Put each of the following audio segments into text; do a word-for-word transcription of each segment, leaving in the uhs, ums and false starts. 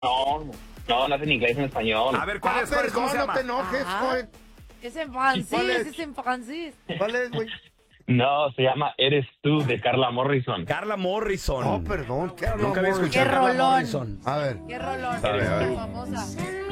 No, no, no es en inglés, en español. A ver, ¿cuál Ah, es? ¿Cuál es? ¿Cómo se perdón, no llama? te enojes, Ajá. joven. Es en francés, ¿Cuál es? es en francés. ¿Cuál es, güey? No, se llama Eres tú, de Carla Morrison. Carla Morrison. No, perdón. ¿qué Nunca había amor? escuchado Qué a Carla rolón. Morrison. A ver. Qué rolón, A ver, a ver. súper famosa.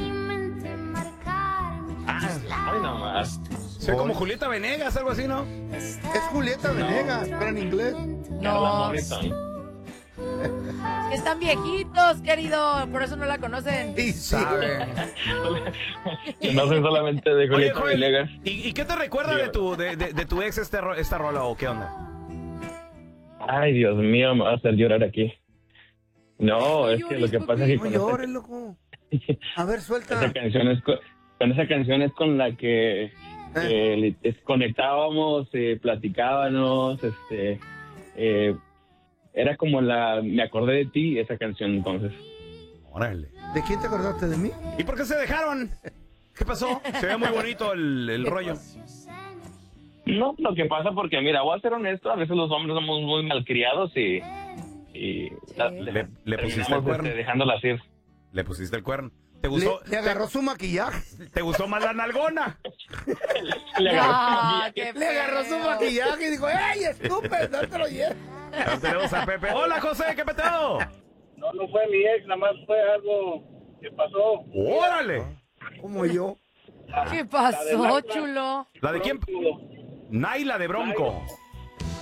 Ay, no más. Soy como Julieta Venegas, algo así, ¿no? Es Julieta Venegas, pero en inglés. Carla No, Morrison. están viejitos, querido, por eso no la conocen. Sí, sí. Sabe. No soy solamente de Oye, Julieta joven, Venegas. ¿y, y qué te recuerda de tu, de, de, de tu ex este, ro- esta rola o qué onda? Ay, Dios mío, me va a hacer llorar aquí. No, No es que lo llores, que pasa es que No con llores, loco. A ver, esa, suelta. esa canción es con, con esa canción es con la que eh, li- es- conectábamos, eh, platicábamos, este, eh, era como la, me acordé de ti esa canción entonces. Órale. ¿De quién te acordaste de mí? ¿Y por qué se dejaron? ¿Qué pasó? Se ve muy bonito el, el rollo. No, lo que pasa porque, mira, voy a ser honesto, a veces los hombres somos muy malcriados y, y la- Le- le pusiste terminamos, el cuerno. este, dejándolas ir. Le pusiste el cuerno. ¿Te Le, gustó, le agarró su maquillaje. te gustó más la nalgona? Le agarró Ah, su qué Le agarró su feo. maquillaje y dijo, ¡ey, estúpido! No te lo lleves. Ya tenemos a Pepe. Hola, José, ¿qué peteo? No, no fue mi ex, nada más fue algo que pasó. Órale. Como yo. ¿Qué La de pasó, Naila. chulo? ¿La de quién? Bronco. Naila de Bronco.